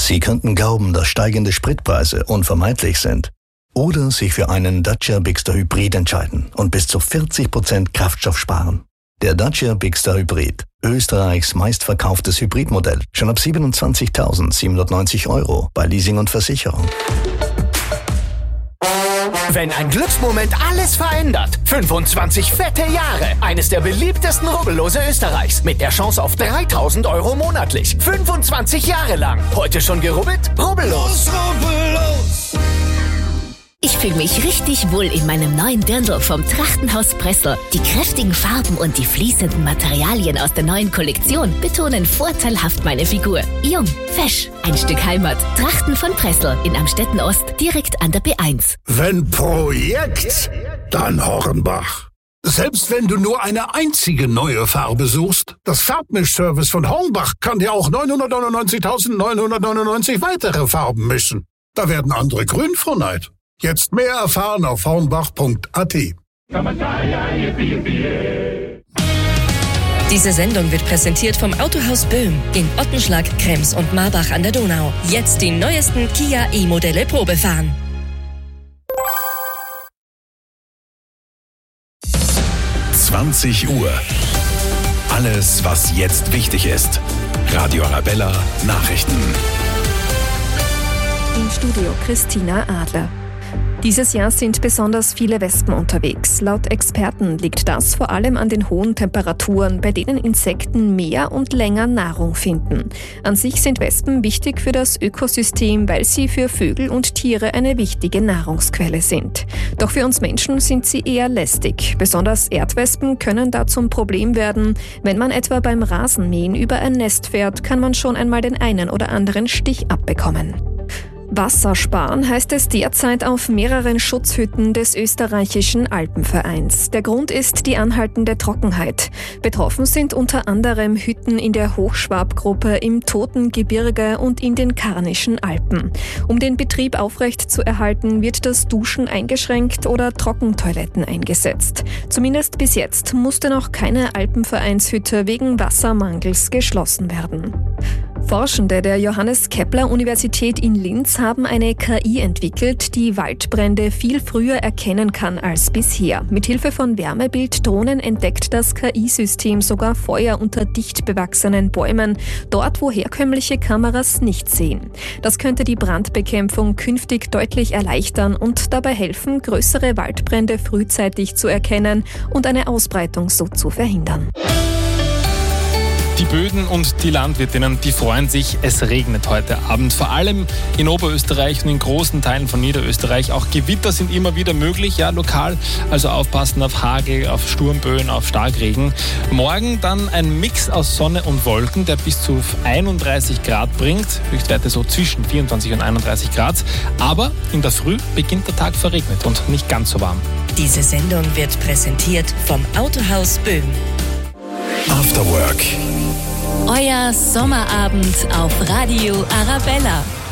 Sie könnten glauben, dass steigende Spritpreise unvermeidlich sind. Oder sich für einen Dacia Bigster Hybrid entscheiden und bis zu 40% Kraftstoff sparen. Der Dacia Bigster Hybrid, Österreichs meistverkauftes Hybridmodell, schon ab 27.790 € bei Leasing und Versicherung. Wenn ein Glücksmoment alles verändert. 25 fette Jahre. Eines der beliebtesten Rubbellose Österreichs. Mit der Chance auf 3.000 € monatlich. 25 Jahre lang. Heute schon gerubbelt? Rubbellos. Rubbellos. Ich fühle mich richtig wohl in meinem neuen Dirndl vom Trachtenhaus Pressl. Die kräftigen Farben und die fließenden Materialien aus der neuen Kollektion betonen vorteilhaft meine Figur. Jung, fesch, ein Stück Heimat. Trachten von Pressl in Amstetten Ost, direkt an der B1. Wenn Projekt, dann Hornbach. Selbst wenn du nur eine einzige neue Farbe suchst, das Farbmischservice von Hornbach kann dir auch 999.999 weitere Farben mischen. Da werden andere grün vor Neid. Jetzt mehr erfahren auf hornbach.at. Diese Sendung wird präsentiert vom Autohaus Böhm in Ottenschlag, Krems und Marbach an der Donau. Jetzt die neuesten Kia E-Modelle Probefahren. Uhr. Alles, was jetzt wichtig ist. Radio Arabella Nachrichten. Im Studio Christina Adler. Dieses Jahr sind besonders viele Wespen unterwegs. Laut Experten liegt das vor allem an den hohen Temperaturen, bei denen Insekten mehr und länger Nahrung finden. An sich sind Wespen wichtig für das Ökosystem, weil sie für Vögel und Tiere eine wichtige Nahrungsquelle sind. Doch für uns Menschen sind sie eher lästig. Besonders Erdwespen können da zum Problem werden. Wenn man etwa beim Rasenmähen über ein Nest fährt, kann man schon einmal den einen oder anderen Stich abbekommen. Wasser sparen heißt es derzeit auf mehreren Schutzhütten des österreichischen Alpenvereins. Der Grund ist die anhaltende Trockenheit. Betroffen sind unter anderem Hütten in der Hochschwab-Gruppe, im Totengebirge und in den Karnischen Alpen. Um den Betrieb aufrecht zu erhalten, wird das Duschen eingeschränkt oder Trockentoiletten eingesetzt. Zumindest bis jetzt musste noch keine Alpenvereinshütte wegen Wassermangels geschlossen werden. Forschende der Johannes Kepler Universität in Linz haben eine KI entwickelt, die Waldbrände viel früher erkennen kann als bisher. Mithilfe von Wärmebilddrohnen entdeckt das KI-System sogar Feuer unter dicht bewachsenen Bäumen, dort wo herkömmliche Kameras nicht sehen. Das könnte die Brandbekämpfung künftig deutlich erleichtern und dabei helfen, größere Waldbrände frühzeitig zu erkennen und eine Ausbreitung so zu verhindern. Die Böden und die Landwirtinnen, die freuen sich, es regnet heute Abend. Vor allem in Oberösterreich und in großen Teilen von Niederösterreich. Auch Gewitter sind immer wieder möglich, ja, lokal. Also aufpassen auf Hagel, auf Sturmböen, auf Starkregen. Morgen dann ein Mix aus Sonne und Wolken, der bis zu 31 Grad bringt. Höchstwerte so zwischen 24 und 31 Grad. Aber in der Früh beginnt der Tag verregnet und nicht ganz so warm. Diese Sendung wird präsentiert vom Autohaus Böhm. After Work. Euer Sommerabend auf Radio Arabella.